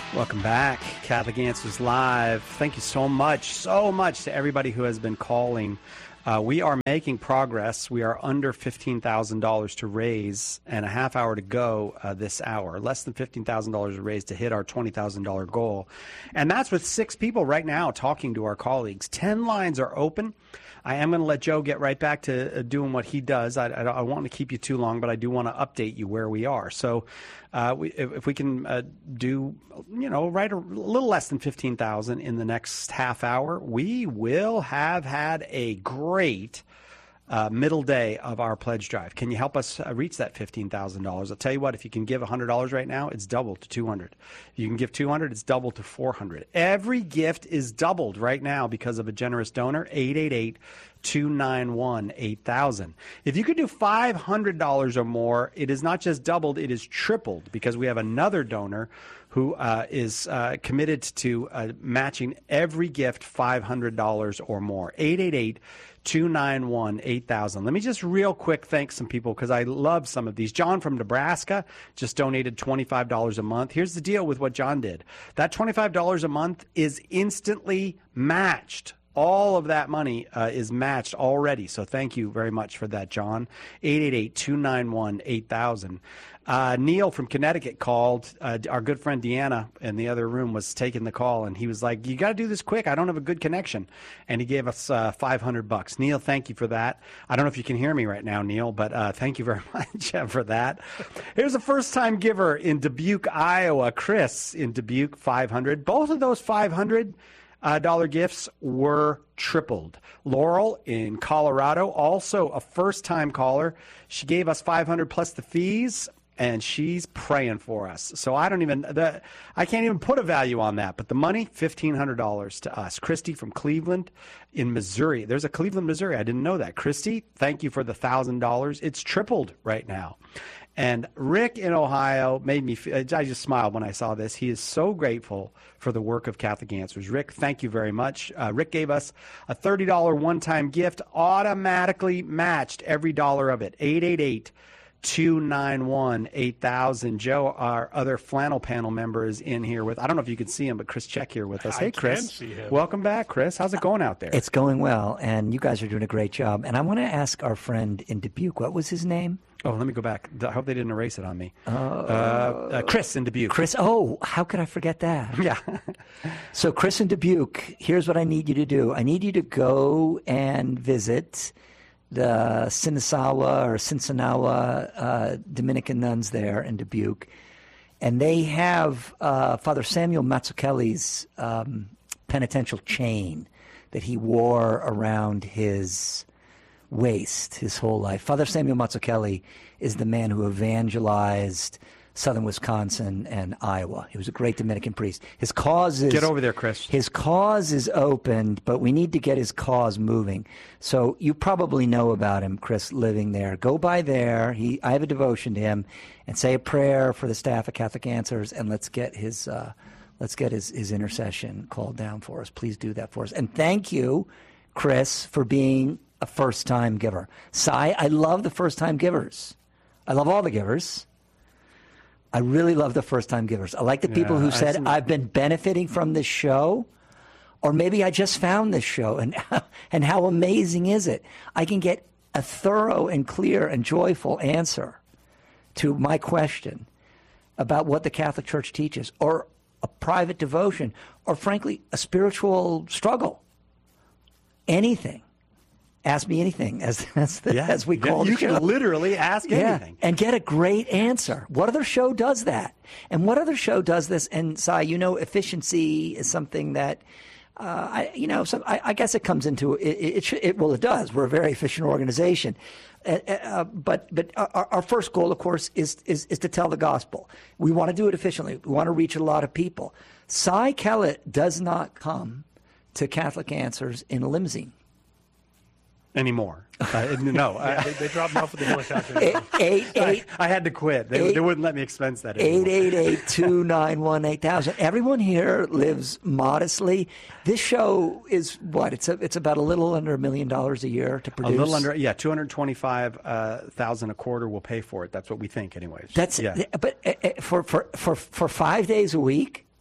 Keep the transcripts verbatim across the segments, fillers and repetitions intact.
Welcome back. Catholic Answers Live. Thank you so much, so much to everybody who has been calling. Uh, we are making progress. We are under fifteen thousand dollars to raise and a half hour to go uh, this hour. Less than fifteen thousand dollars to raise to hit our twenty thousand dollars goal. And that's with six people right now talking to our colleagues. Ten lines are open. I am going to let Joe get right back to uh, doing what he does. I, I, I won't want to keep you too long, but I do want to update you where we are. So uh, we, if, if we can uh, do, you know, right a little less than fifteen thousand in the next half hour, we will have had a great uh, middle day of our pledge drive. Can you help us uh, reach that fifteen thousand dollars? I'll tell you what, if you can give one hundred dollars right now, it's doubled to two hundred dollars. If you can give two hundred dollars, it's doubled to four hundred dollars. Every gift is doubled right now because of a generous donor, eight eight eight, two nine one, eight thousand. If you could do five hundred dollars or more, it is not just doubled, it is tripled because we have another donor who uh, is uh, committed to uh, matching every gift five hundred dollars or more. eight eight eight, two nine one, eight thousand. Let me just real quick thank some people because I love some of these. John from Nebraska just donated twenty-five dollars a month. Here's the deal with what John did. That twenty-five dollars a month is instantly matched. All of that money uh, is matched already. So thank you very much for that, John. eight eight eight, two nine one, eight thousand. Uh, Neil from Connecticut called. Uh, our good friend Deanna in the other room was taking the call, and he was like, you got to do this quick. I don't have a good connection. And he gave us uh, five hundred bucks. Neil, thank you for that. I don't know if you can hear me right now, Neil, but uh, thank you very much for that. Here's a first-time giver in Dubuque, Iowa. Chris in Dubuque, five hundred. Both of those five hundred Uh, dollar gifts were tripled. Laurel in Colorado, also a first-time caller. She gave us five hundred plus the fees, and she's praying for us. So I don't even, the, I can't even put a value on that. But the money, fifteen hundred dollars to us. Christy from Cleveland in Missouri. There's a Cleveland, Missouri. I didn't know that. Christy, thank you for the one thousand dollars. It's tripled right now. And Rick in Ohio made me, I just smiled when I saw this. He is so grateful for the work of Catholic Answers. Rick, thank you very much. Uh, Rick gave us a thirty dollars one-time gift, automatically matched every dollar of it. eight eight eight, two nine one, eight thousand. Joe, our other flannel panel member, is in here with, I don't know if you can see him, but Chris Check here with us. I hey, Chris. can see him. Welcome back, Chris. How's it going out there? It's going well, and you guys are doing a great job. And I want to ask our friend in Dubuque, what was his name? Oh, let me go back. I hope they didn't erase it on me. Uh, uh, uh, Chris in Dubuque. Chris, oh, how could I forget that? Yeah. So Chris in Dubuque, here's what I need you to do. I need you to go and visit the Sinasawa or Sinsanawa uh, Dominican nuns there in Dubuque. And they have uh, Father Samuel Mazzucchelli's um, penitential chain that he wore around his waste his whole life. Father Samuel Mazzucchelli is the man who evangelized southern Wisconsin and Iowa. He was a great Dominican priest. His cause is... Get over there, Chris. His cause is opened, but we need to get his cause moving. So you probably know about him, Chris, living there. Go by there. He, I have a devotion to him, and say a prayer for the staff of Catholic Answers, and let's get his... Uh, let's get his, his intercession called down for us. Please do that for us. And thank you, Chris, for being a first-time giver. Sai, I love the first-time givers. I love all the givers. I really love the first-time givers. I like the people yeah, who said, I I've been benefiting from this show, or maybe I just found this show, and, and how amazing is it? I can get a thorough and clear and joyful answer to my question about what the Catholic Church teaches, or a private devotion, or frankly, a spiritual struggle. Anything. Ask me anything, as as, the, yeah, as we call yeah, it. You can literally ask yeah, anything. and get a great answer. What other show does that? And what other show does this? And, Sai, you know, efficiency is something that, uh, I, you know, so I, I guess it comes into, it, it, it, it well, it does. We're a very efficient organization. Uh, uh, but but our, our first goal, of course, is, is, is to tell the gospel. We want to do it efficiently. We want to reach a lot of people. Sai Kellett does not come to Catholic Answers in a limousine. Anymore. Uh, no. yeah, they, they dropped me off at the helicopter. Eight, eight, eight, I, I had to quit. They, eight, they wouldn't let me expense that anymore. eight eight eight, two nine one, eight thousand. Everyone here lives modestly. This show is what? It's a, it's about a little under a million dollars a year to produce. A little under, yeah, two hundred twenty-five thousand uh, a quarter will pay for it. That's what we think, anyways. That's yeah. But uh, for, for, for, for five days a week,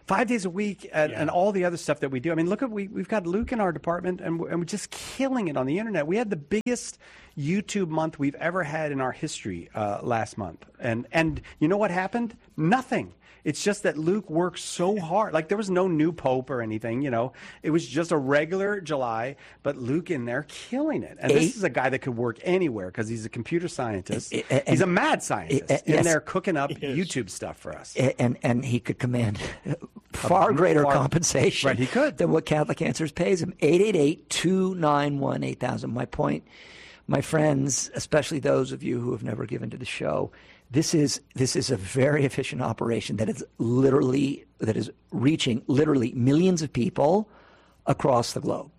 five days a week, and, Yeah. and all the other stuff that we do. I mean, look at we we've got Luke in our department, and we're, and we're just killing it on the internet. We had the biggest YouTube month we've ever had in our history uh, last month, and and you know what happened? Nothing. It's just that Luke worked so hard. Like, there was no new pope or anything, you know. It was just a regular July, but Luke in there killing it. And Eight, this is a guy that could work anywhere because he's a computer scientist. Uh, uh, he's a mad scientist uh, in yes. there cooking up Yes. YouTube stuff for us. And and he could command far greater far- compensation Right, he could. than what Catholic Answers pays him. eight eight eight, two nine one, eight thousand. My point, my friends, especially those of you who have never given to the show, this is this is a very efficient operation that is literally that is reaching literally millions of people across the globe.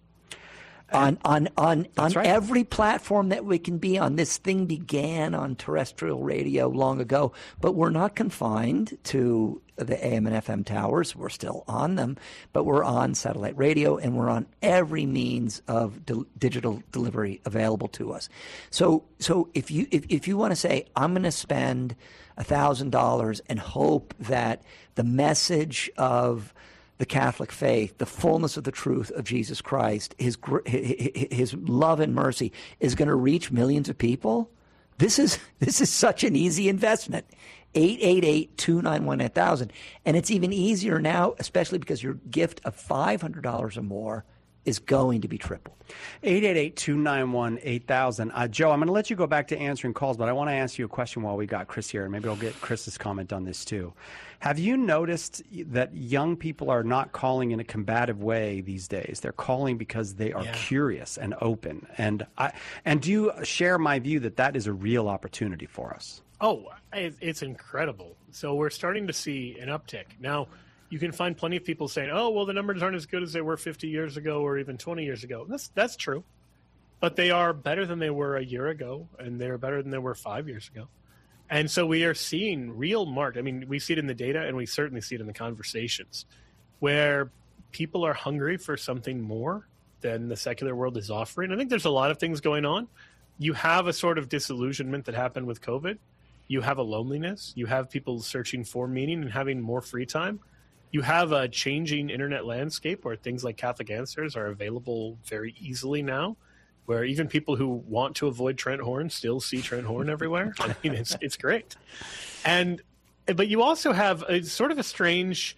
On on on on right. every platform that we can be on. This thing began on terrestrial radio long ago, but we're not confined to the A M and F M towers. We're still on them, but we're on satellite radio, and we're on every means of di- digital delivery available to us. So so if you if, if you want to say, I'm going to spend one thousand dollars and hope that the message of the Catholic faith, the fullness of the truth of Jesus Christ, his gr- his love and mercy is going to reach millions of people. This is this is such an easy investment. eight eight eight, two nine one, eight thousand. And it's even easier now, especially because your gift of five hundred dollars or more is going to be tripled. eight eight eight, two nine one, eight thousand. Uh, Joe, I'm going to let you go back to answering calls, but I want to ask you a question while we got Chris here, and maybe I'll get Chris's comment on this too. Have you noticed that young people are not calling in a combative way these days? They're calling because they are Yeah. curious and open. And I, and do you share my view that that is a real opportunity for us? Oh, it- it's incredible. So we're starting to see an uptick. Now, you can find plenty of people saying, oh, well, the numbers aren't as good as they were fifty years ago or even twenty years ago. That's that's true. But they are better than they were a year ago, and they're better than they were five years ago. And so we are seeing real mark. I mean, we see it in the data, and we certainly see it in the conversations, where people are hungry for something more than the secular world is offering. I think there's a lot of things going on. You have a sort of disillusionment that happened with COVID. You have a loneliness. You have people searching for meaning and having more free time. You have a changing internet landscape where things like Catholic Answers are available very easily now, where even people who want to avoid Trent Horn still see Trent Horn everywhere. I mean, it's it's great. And but you also have a sort of a strange,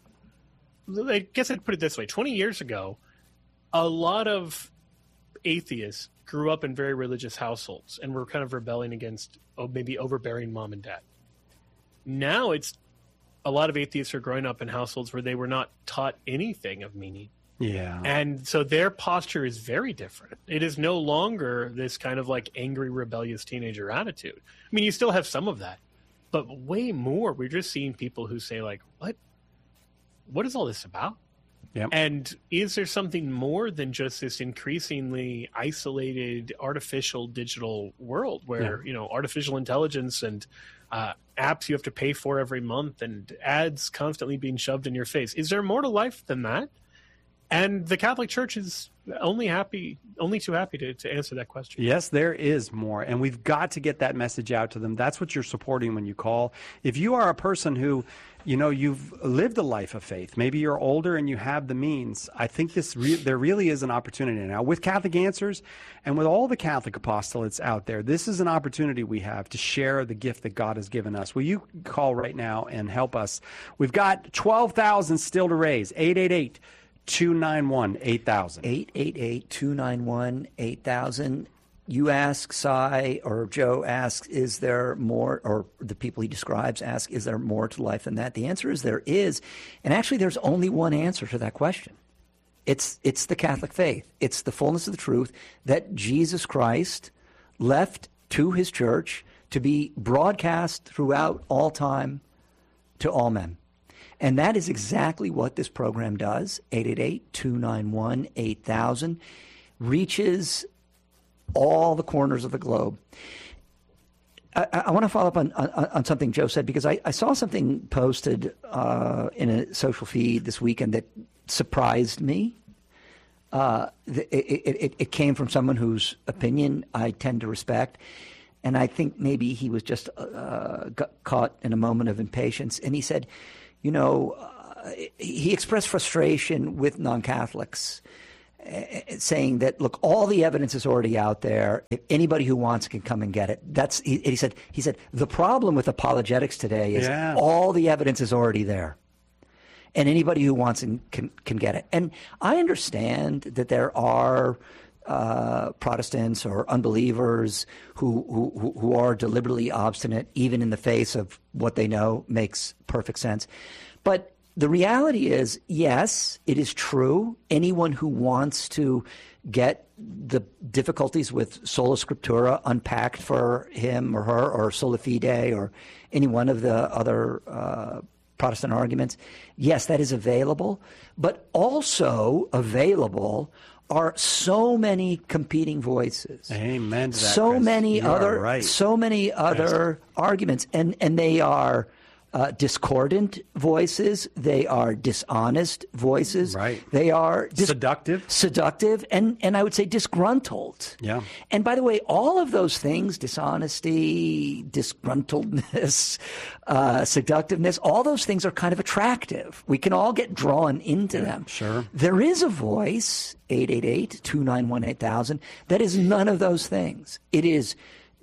I guess I'd put it this way, twenty years ago, a lot of atheists grew up in very religious households and were kind of rebelling against oh, maybe overbearing mom and dad. Now it's a lot of atheists are growing up in households where they were not taught anything of meaning. Yeah. And so their posture is very different. It is no longer this kind of like angry, rebellious teenager attitude. I mean, you still have some of that, but way more. We're just seeing people who say like, what, what is all this about? Yep. And is there something more than just this increasingly isolated, artificial digital world where, Yeah. you know, artificial intelligence and uh, apps you have to pay for every month and ads constantly being shoved in your face? Is there more to life than that? And the Catholic Church is only happy, only too happy to, to answer that question. Yes, there is more, and we've got to get that message out to them. That's what you're supporting when you call. If you are a person who, you know, you've lived a life of faith, maybe you're older and you have the means, I think this re- there really is an opportunity now. With Catholic Answers and with all the Catholic apostolates out there, this is an opportunity we have to share the gift that God has given us. Will you call right now and help us? We've got twelve thousand still to raise, eight eight eight, two nine one, eight thousand. eight eight eight, two nine one, eight thousand. You ask, Cy, or Joe asks, is there more, or the people he describes ask, is there more to life than that? The answer is there is. And actually, there's only one answer to that question. It's, it's the Catholic faith. It's the fullness of the truth that Jesus Christ left to his church to be broadcast throughout all time to all men. And that is exactly what this program does. eight eight eight, two nine one, eight thousand reaches all the corners of the globe. I, I want to follow up on, on, on something Joe said, because I, I saw something posted uh, in a social feed this weekend that surprised me. Uh, it, it, it came from someone whose opinion I tend to respect. And I think maybe he was just uh, got caught in a moment of impatience. And he said, you know, uh, he expressed frustration with non-Catholics, saying that, look, all the evidence is already out there. If anybody who wants can come and get it. That's he, he said. He said the problem with apologetics today is yeah. all the evidence is already there, and anybody who wants can can, can get it. And I understand that there are uh, Protestants or unbelievers who, who who are deliberately obstinate, even in the face of what they know makes perfect sense, but. The reality is, yes, it is true. Anyone who wants to get the difficulties with sola scriptura unpacked for him or her, or sola fide, or any one of the other uh, Protestant arguments, yes, that is available. But also available are so many competing voices. Amen to that, so Chris. many You other, are right. so many other arguments, and and they are. Uh, discordant voices, they are dishonest voices, right? They are dis- seductive, seductive, and and I would say disgruntled. Yeah. And by the way, all of those things, dishonesty, disgruntledness, uh, seductiveness, all those things are kind of attractive. We can all get drawn into yeah, them. Sure. There is a voice, eight eight eight, two nine one, eight thousand, that is none of those things. It is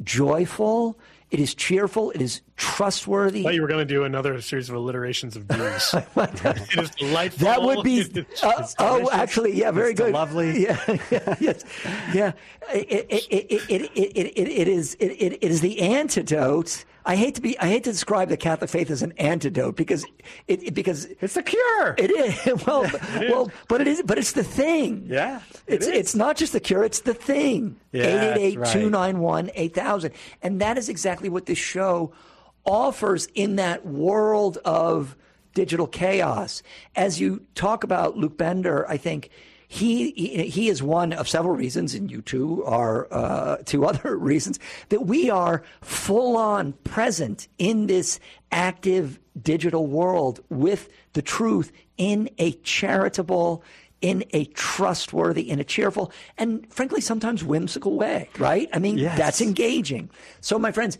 joyful. It is cheerful. It is trustworthy. I thought you were going to do another series of alliterations of D's. It is delightful. That would be. Uh, oh, actually, yeah, very it's good. Lovely. Yeah, yeah, yes, yeah. It, it, it, it, it, it, it, it is. It, it, it is the antidote. I hate to be. I hate to describe the Catholic faith as an antidote because it, it because it's the cure. It is. Well, it well, is. but it is. But it's the thing. Yeah. It's it it's not just the cure. It's the thing. Yeah, eight eight eight, two nine one, eight thousand, and that is exactly what this show offers in that world of digital chaos. As you talk about Luke Bender, I think. He, he he is one of several reasons, and you two are uh, two other reasons, that we are full on present in this active digital world with the truth in a charitable, in a trustworthy, in a cheerful, and frankly, sometimes whimsical way, right? I mean, yes. That's engaging. So, my friends,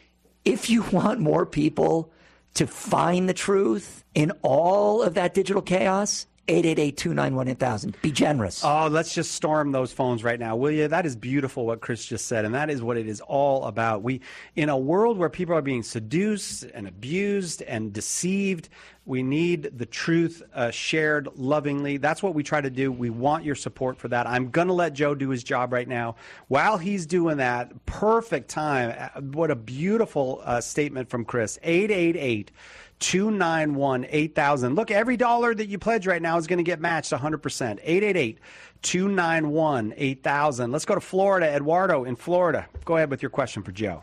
if you want more people to find the truth in all of that digital chaos, eight eight eight, two nine one, eight thousand. Be generous. Oh, let's just storm those phones right now, will you? That is beautiful what Chris just said, and that is what it is all about. We, in a world where people are being seduced and abused and deceived, we need the truth uh, shared lovingly. That's what we try to do. We want your support for that. I'm going to let Joe do his job right now. While he's doing that, perfect time. What a beautiful uh, statement from Chris. eight eight eight, two nine one, eight thousand. Look, every dollar that you pledge right now is going to get matched one hundred percent. eight eight eight, two nine one, eight thousand. Let's go to Florida. Eduardo in Florida. Go ahead with your question for Joe.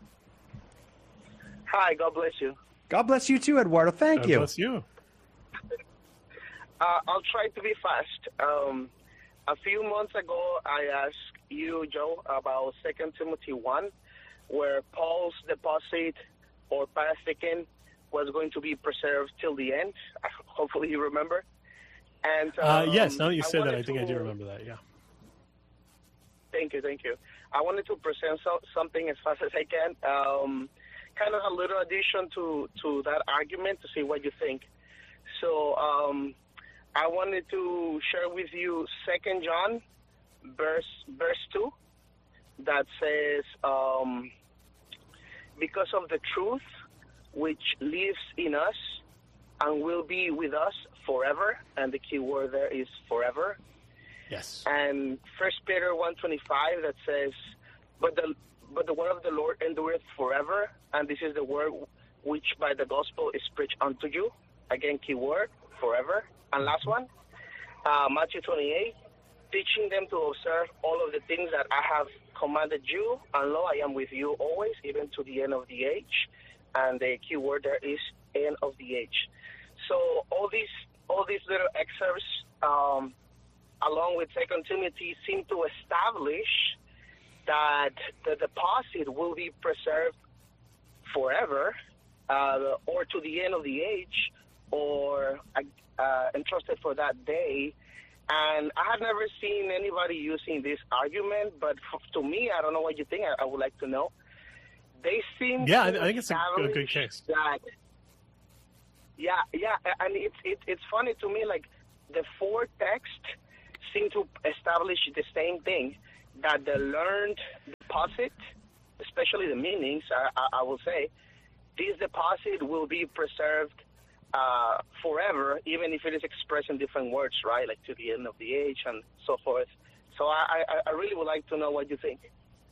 Hi, God bless you. God bless you too, Eduardo. Thank God you. God bless you. Uh, I'll try to be fast. Um, a few months ago, I asked you, Joe, about Second Timothy one, where Paul's deposit or parasikin was going to be preserved till the end. Hopefully you remember. And um, uh, Yes, now that you I said that, I think to, I do remember that, yeah. Thank you, thank you. I wanted to present so, something as fast as I can, um, kind of a little addition to, to that argument to see what you think. So um, I wanted to share with you Second John, verse, verse two, that says, um, because of the truth which lives in us and will be with us forever, and the key word there is forever. Yes. And First Peter one twenty-five that says, but the but the word of the Lord endureth forever, and this is the word which by the gospel is preached unto you. Again, key word, forever. And last one, uh, Matthew twenty-eight, teaching them to observe all of the things that I have commanded you, and lo, I am with you always, even to the end of the age. And the key word there is end of the age. So all these all these little excerpts, um, along with Second Timothy, seem to establish that the deposit will be preserved forever, uh, or to the end of the age, or uh, entrusted for that day. And I have never seen anybody using this argument, but f- to me, I don't know what you think. I, I would like to know. They seem Yeah, to I think it's a, a good case. That, Yeah, yeah, and it's it, it's funny to me, like, the four texts seem to establish the same thing, that the learned deposit, especially the meanings, I, I, I will say, this deposit will be preserved uh, forever, even if it is expressed in different words, right, like to the end of the age and so forth. So I, I, I really would like to know what you think.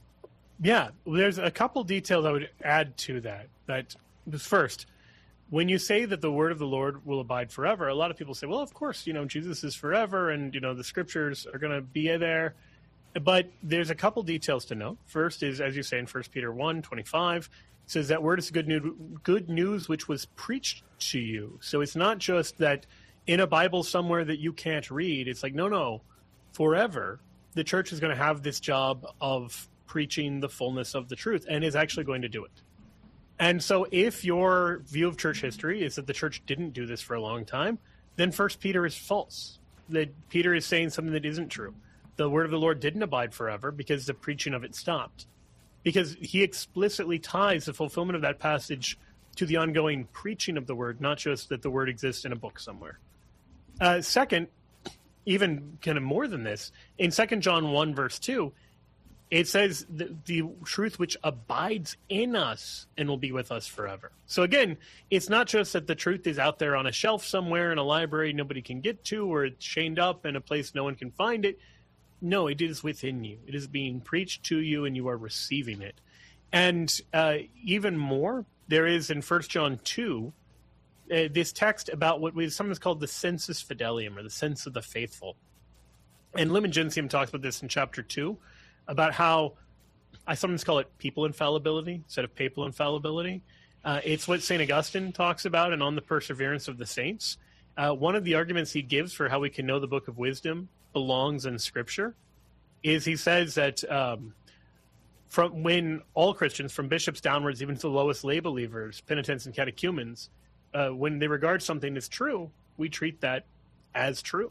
Yeah, there's a couple details I would add to that. That first, when you say that the word of the Lord will abide forever, a lot of people say, well, of course, you know, Jesus is forever and, you know, the scriptures are going to be there. But there's a couple details to note. First is, as you say in First Peter one twenty-five, it says that word is good news, good news which was preached to you. So it's not just that in a Bible somewhere that you can't read. It's like, no, no, forever, the church is going to have this job of preaching the fullness of the truth and is actually going to do it. And so if your view of church history is that the church didn't do this for a long time, then First Peter is false. That Peter is saying something that isn't true. The word of the Lord didn't abide forever because the preaching of it stopped. Because he explicitly ties the fulfillment of that passage to the ongoing preaching of the word, not just that the word exists in a book somewhere. Uh, second, even kind of more than this, in Second John one, verse two, it says the, the truth which abides in us and will be with us forever. So again, it's not just that the truth is out there on a shelf somewhere in a library nobody can get to, or it's chained up in a place no one can find it. No, it is within you. It is being preached to you and you are receiving it. And uh, even more, there is in First John two, uh, this text about what is sometimes called the sensus fidelium, or the sense of the faithful. And Lumen Gentium talks about this in chapter two, about how I sometimes call it people infallibility instead of papal infallibility. Uh, it's what Saint Augustine talks about and on the perseverance of the saints. Uh, one of the arguments he gives for how we can know the Book of Wisdom belongs in Scripture is he says that um, from when all Christians, from bishops downwards, even to the lowest lay believers, penitents and catechumens, uh, when they regard something as true, we treat that as true.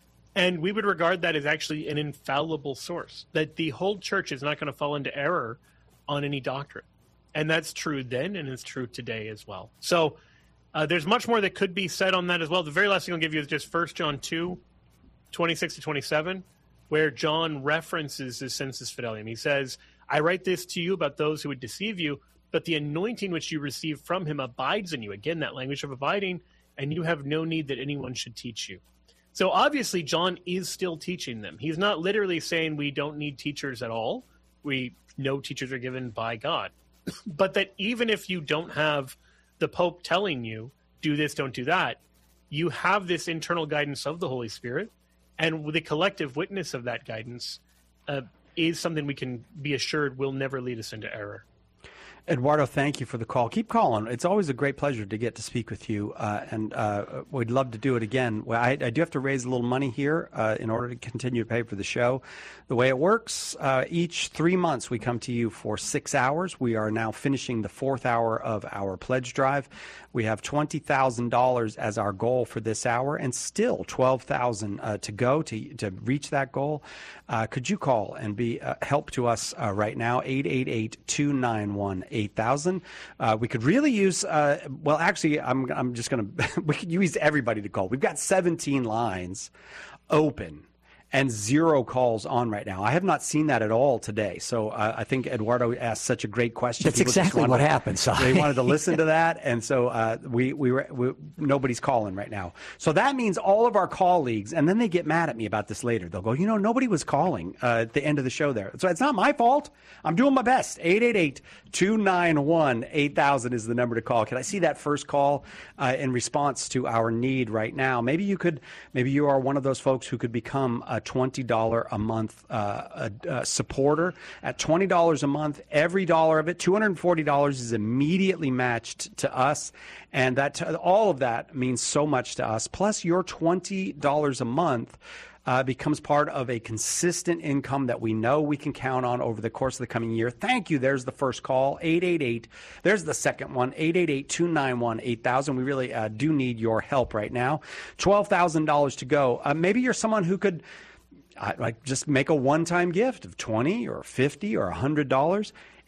And we would regard that as actually an infallible source, that the whole church is not going to fall into error on any doctrine. And that's true then, and it's true today as well. So uh, there's much more that could be said on that as well. The very last thing I'll give you is just First John two, twenty-six to twenty-seven, where John references the sensus fidelium. He says, I write this to you about those who would deceive you, but the anointing which you receive from him abides in you. Again, that language of abiding, and you have no need that anyone should teach you. So obviously, John is still teaching them. He's not literally saying we don't need teachers at all. We know teachers are given by God. But that even if you don't have the Pope telling you, do this, don't do that, you have this internal guidance of the Holy Spirit. And the collective witness of that guidance uh, is something we can be assured will never lead us into error. Eduardo, thank you for the call. Keep calling. It's always a great pleasure to get to speak with you, uh, and uh, we'd love to do it again. Well, I, I do have to raise a little money here uh, in order to continue to pay for the show. The way it works, uh, each three months we come to you for six hours. We are now finishing the fourth hour of our pledge drive. We have twenty thousand dollars as our goal for this hour, and still twelve thousand dollars uh, to go to to reach that goal. Uh, could you call and be uh, help to us uh, right now? eight eight eight, two nine one, eight thousand. Uh, we could really use, uh, well, actually, I'm, I'm just going to, we could use everybody to call. We've got seventeen lines open and zero calls on right now. I have not seen that at all today. So uh, I think Eduardo asked such a great question. That's People exactly wanted, what happened. So they wanted to listen to that, and so uh, we, we were we, nobody's calling right now. So that means all of our colleagues, and then they get mad at me about this later. They'll go, you know, nobody was calling uh, at the end of the show there. So it's not my fault. I'm doing my best. eight eight eight, two nine one, eight thousand is the number to call. Can I see that first call uh, in response to our need right now? Maybe you could. Maybe you are one of those folks who could become a twenty dollars a month uh, a, a supporter. At twenty dollars a month, every dollar of it, two hundred forty dollars, is immediately matched to us. And that all of that means so much to us. Plus, your twenty dollars a month uh, becomes part of a consistent income that we know we can count on over the course of the coming year. Thank you. There's the first call, eight eight eight. There's the second one, eight eight eight, two nine one, eight thousand. We really uh, do need your help right now. twelve thousand dollars to go. Uh, maybe you're someone who could I, like just make a one-time gift of twenty or fifty or one hundred dollars.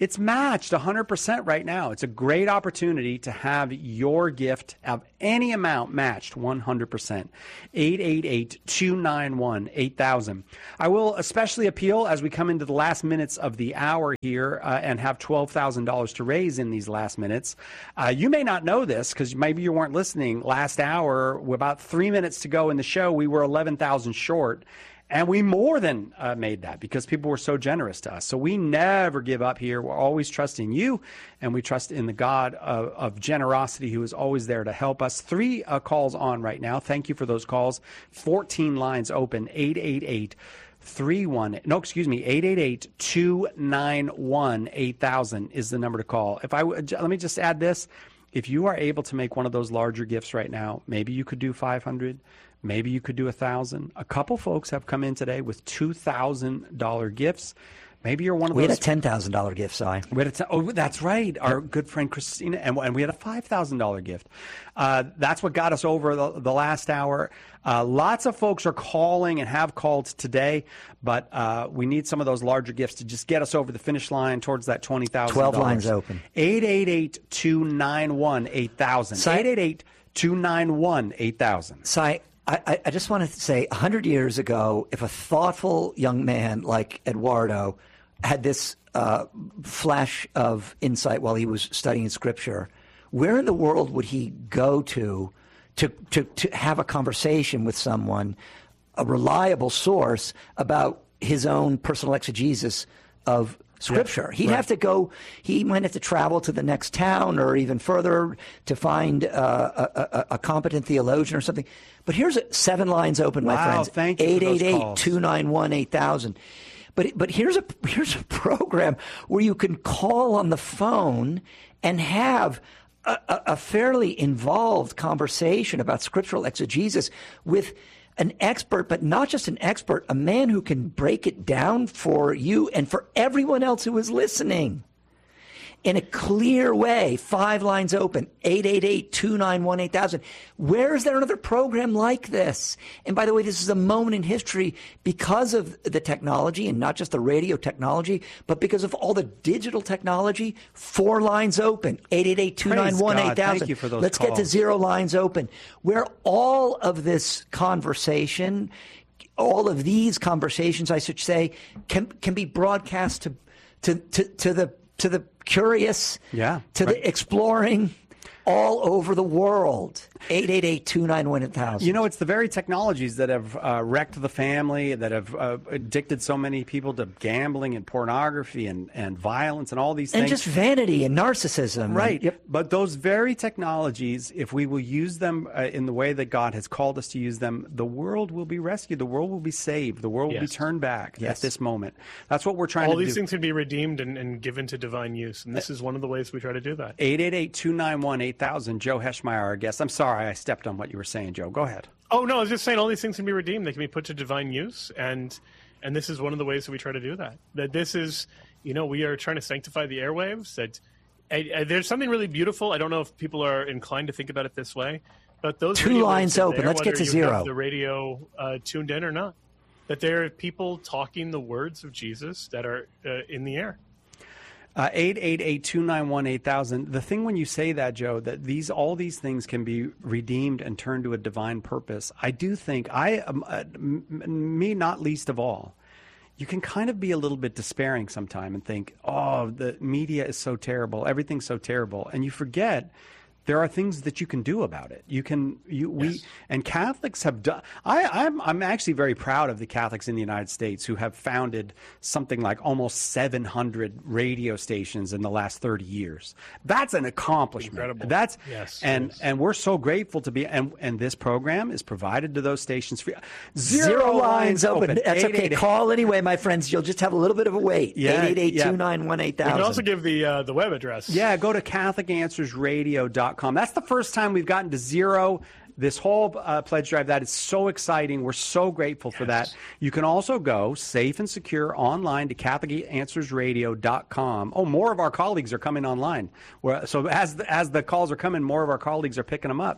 It's matched one hundred percent right now. It's a great opportunity to have your gift of any amount matched one hundred percent. eight eight eight, two nine one, eight thousand. I will especially appeal as we come into the last minutes of the hour here uh, and have twelve thousand dollars to raise in these last minutes. Uh, you may not know this because maybe you weren't listening. Last hour, with about three minutes to go in the show, we were eleven thousand short. And we more than uh, made that because people were so generous to us. So we never give up here. We're always trusting you, and we trust in the God of, of generosity who is always there to help us. Three uh, calls on right now. Thank you for those calls. fourteen lines open. eight eight eight, three one. No, excuse me. eight eight eight, two nine one, eight thousand is the number to call. If I let me just add this. If you are able to make one of those larger gifts right now, maybe you could do five hundred. Maybe you could do a thousand. A couple folks have come in today with two thousand dollar gifts. Maybe you're one of we those. We had a ten thousand dollar gift, Si. We had a ten, oh, that's right. Our good friend Christina, and, and we had a five thousand dollar gift. Uh, that's what got us over the, the last hour. Uh, lots of folks are calling and have called today, but uh, we need some of those larger gifts to just get us over the finish line towards that twenty thousand dollars. twelve lines open. eight eight eight, two nine one, eight thousand. eight eight eight, two nine one, eight thousand. Si, I, I just want to say, one hundred years ago, if a thoughtful young man like Eduardo had this uh, flash of insight while he was studying Scripture, where in the world would he go to to, to, to have a conversation with someone, a reliable source, about his own personal exegesis of Scripture? Yeah, He'd right. have to go, he might have to travel to the next town or even further to find uh, a, a, a competent theologian or something. But here's a, seven lines open, my wow, friends. Thank you. eight eight eight, two nine one, eight thousand. But but here's a here's a program where you can call on the phone and have a, a, a fairly involved conversation about scriptural exegesis with an expert, but not just an expert, a man who can break it down for you and for everyone else who is listening in a clear way. Five lines open, eight eight eight, two nine one, eight thousand. Where is there another program like this? And by the way, this is a moment in history because of the technology, and not just the radio technology, but because of all the digital technology. Four lines open, eight eight eight, two nine one, eight thousand. Thank you for those Let's calls. get to zero lines open, where all of this conversation, all of these conversations, I should say, can can be broadcast to to to, to the to the curious, yeah, to right. the exploring, all over the world. eight eight eight, two nine one, eight thousand. You know, it's the very technologies that have uh, wrecked the family, that have uh, addicted so many people to gambling and pornography and, and violence and all these and things. And just vanity and narcissism. Right. And, yep. But those very technologies, if we will use them uh, in the way that God has called us to use them, the world will be rescued. The world will be saved. The world will yes. be turned back yes. at this moment. That's what we're trying all to do. All these things can be redeemed and, and given to divine use. And this is one of the ways we try to do that. eight eight eight, two nine one, eight thousand. Joe Heschmeyer, our guest. I'm sorry I stepped on what you were saying, Joe. Go ahead. Oh, no, I was just saying all these things can be redeemed. They can be put to divine use. And and this is one of the ways that we try to do that. That this is, you know, we are trying to sanctify the airwaves. That uh, uh, there's something really beautiful. I don't know if people are inclined to think about it this way. But those Two radio lines waves are open. there, Let's get to whether you zero. have the radio uh, tuned in or not. That there are people talking the words of Jesus that are uh, in the air. Uh, eight eight eight, two nine one, eight thousand. The thing when you say that, Joe, that these all these things can be redeemed and turned to a divine purpose, I do think, I, um, uh, m- me not least of all, you can kind of be a little bit despairing sometime and think, oh, the media is so terrible, everything's so terrible, and you forget there are things that you can do about it. You can, you, we, yes. and Catholics have done, I, I'm, I'm actually very proud of the Catholics in the United States who have founded something like almost seven hundred radio stations in the last thirty years. That's an accomplishment. Incredible. That's, yes, and, yes. and we're so grateful to be, and, and this program is provided to those stations free. Zero, Zero lines lines open. open. That's eight, okay. eight, Call anyway, my friends. You'll just have a little bit of a wait. Yeah, eight eight eight, two nine one, eight You thousand. can also give the uh, the web address. Yeah, go to Catholic Answers Radio dot com. That's the first time we've gotten to zero. This whole uh, pledge drive, that is so exciting. We're so grateful yes. for that. You can also go safe and secure online to Catholic Answers Radio dot com. Oh, more of our colleagues are coming online. We're, so as the, as the calls are coming, more of our colleagues are picking them up.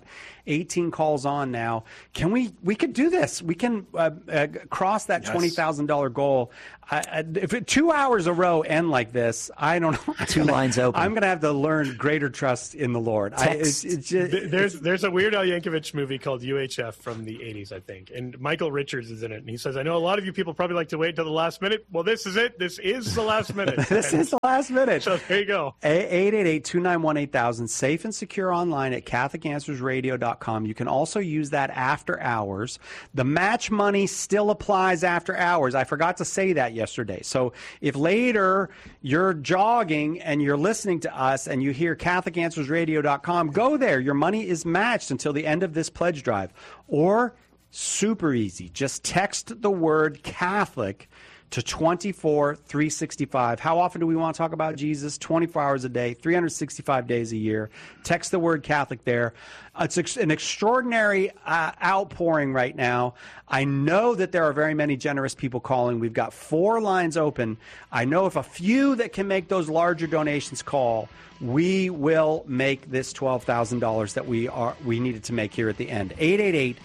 eighteen calls on now. Can we, we could do this. We can uh, uh, cross that Yes. twenty thousand dollars goal. I, I, if it, two hours a row end like this, I don't know. Two gonna, lines open. I'm going to have to learn greater trust in the Lord. I, it's, it's just, Th- There's there's a Weird Al Yankovic movie called U H F from the eighties, I think, and Michael Richards is in it, and he says, "I know a lot of you people probably like to wait till the last minute. Well, this is it. This is the last minute. this And is the last minute. so there you go. eight eight eight, two nine one, eight thousand, safe and secure online at Catholic Answers Radio dot com. You can also use that after hours. The match money still applies after hours. I forgot to say that yesterday. So if later you're jogging and you're listening to us and you hear Catholic Answers Radio dot com, go there. Your money is matched until the end of this pledge drive. Or, super easy, just text the word Catholic to twenty-four three sixty-five. How often do we want to talk about Jesus? twenty-four hours a day, three hundred sixty-five days a year. Text the word Catholic there. Uh, it's ex- an extraordinary uh, outpouring right now. I know that there are very many generous people calling. We've got four lines open. I know if a few that can make those larger donations call, we will make this twelve thousand dollars that we are we needed to make here at the end. eight eight eight,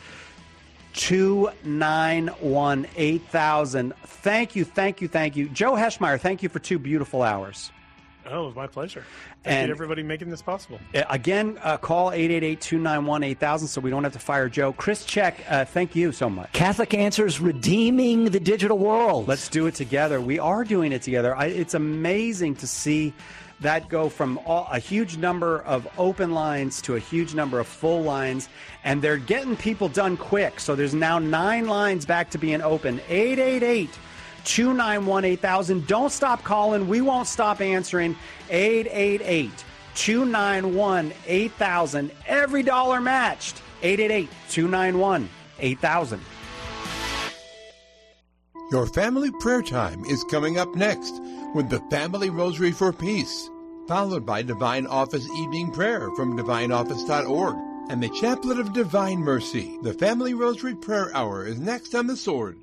two nine one, eight thousand. Thank you, thank you, thank you. Joe Heschmeyer, thank you for two beautiful hours. Oh, it was my pleasure. Thank And- you to everybody making this possible. Uh, Again, uh, call eight eight eight, two nine one, eight thousand so we don't have to fire Joe. Chris Check, uh, thank you so much. Catholic Answers, redeeming the digital world. Let's do it together. We are doing it together. I, it's amazing to see that go from all, a huge number of open lines to a huge number of full lines, and they're getting people done quick. So there's now nine lines back to being open. eight eight eight, two nine one, eight thousand. Don't stop calling. We won't stop answering. eight eight eight, two nine one, eight thousand. Every dollar matched. eight eight eight, two nine one, eight thousand. Your family prayer time is coming up next with the Family Rosary for Peace, followed by Divine Office Evening Prayer from divine office dot org and the Chaplet of Divine Mercy. The Family Rosary Prayer Hour is next on The Sword.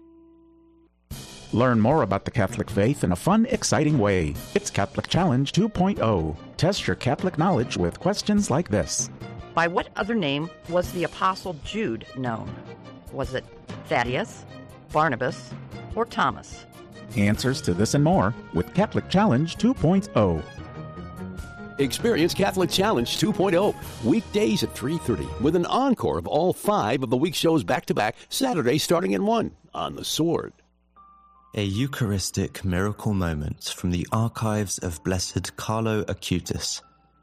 Learn more about the Catholic faith in a fun, exciting way. It's Catholic Challenge two point oh. Test your Catholic knowledge with questions like this. By what other name was the Apostle Jude known? Was it Thaddeus, Barnabas, or Thomas? Answers to this and more with Catholic Challenge two point oh. Experience Catholic Challenge two point oh, weekdays at three thirty, with an encore of all five of the week's shows back-to-back, Saturday starting at one, on The Sword. A Eucharistic miracle moment from the archives of Blessed Carlo Acutis.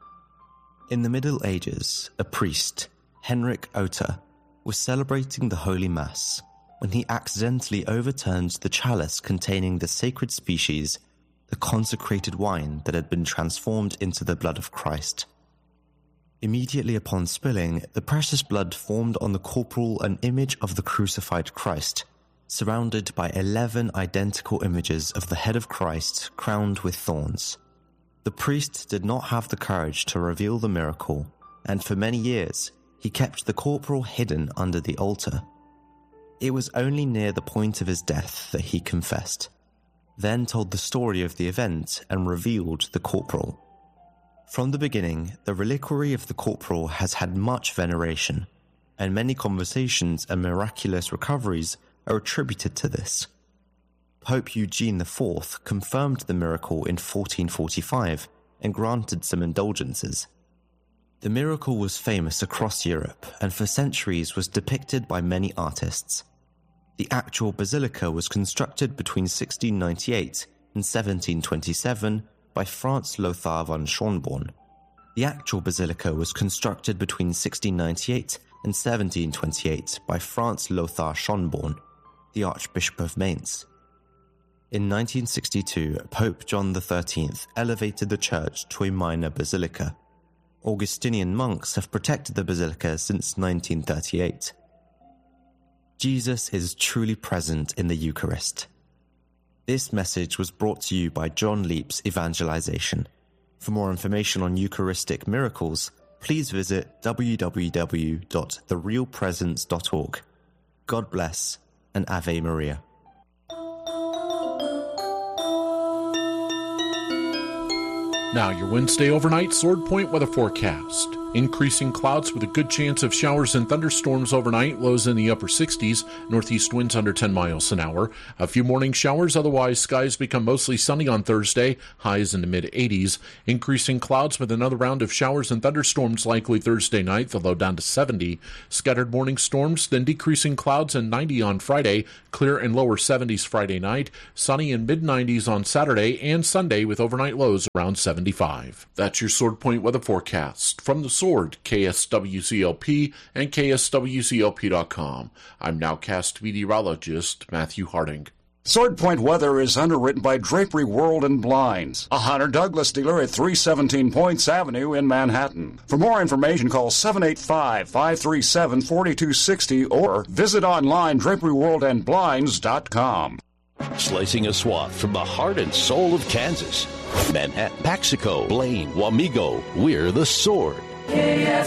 In the Middle Ages, a priest, Henrik Otter, was celebrating the Holy Mass when he accidentally overturned the chalice containing the sacred species, the consecrated wine that had been transformed into the blood of Christ. Immediately upon spilling, the precious blood formed on the corporal an image of the crucified Christ, surrounded by eleven identical images of the head of Christ crowned with thorns. The priest did not have the courage to reveal the miracle, and for many years he kept the corporal hidden under the altar. It was only near the point of his death that he confessed, then told the story of the event and revealed the corporal. From the beginning, the reliquary of the corporal has had much veneration, and many conversations and miraculous recoveries are attributed to this. Pope Eugene the Fourth confirmed the miracle in fourteen forty-five and granted some indulgences. The miracle was famous across Europe and for centuries was depicted by many artists. The actual basilica was constructed between sixteen ninety-eight and seventeen twenty-seven by Franz Lothar von Schönborn. The actual basilica was constructed between sixteen ninety-eight and seventeen twenty-eight by Franz Lothar Schönborn, the Archbishop of Mainz. In nineteen sixty-two, Pope John the Thirteenth elevated the church to a minor basilica. Augustinian monks have protected the basilica since nineteen thirty-eight. Jesus is truly present in the Eucharist. This message was brought to you by John Leap's Evangelization. For more information on Eucharistic miracles, please visit w w w dot the real presence dot org. God bless and Ave Maria. Now your Wednesday overnight Sword Point weather forecast. Increasing clouds with a good chance of showers and thunderstorms overnight, lows in the upper sixties, northeast winds under ten miles an hour. A few morning showers, otherwise skies become mostly sunny on Thursday, highs in the mid eighties. Increasing clouds with another round of showers and thunderstorms likely Thursday night, the low down to seventy. Scattered morning storms, then decreasing clouds and ninety on Friday, clear and lower seventies Friday night, sunny and mid nineties on Saturday and Sunday with overnight lows around seventy-five. That's your Sword Point weather forecast. From the Sword, K S W C L P and K S W C L P dot com. I'm nowcast meteorologist Matthew Harding. Sword Point weather is underwritten by Drapery World and Blinds, a Hunter Douglas dealer at three seventeen Points Avenue in Manhattan. For more information, call seven eight five, five three seven, four two six zero or visit online drapery world and blinds dot com. Slicing a swath from the heart and soul of Kansas. Manhattan, Paxico, Blaine, Wamego, we're the Sword.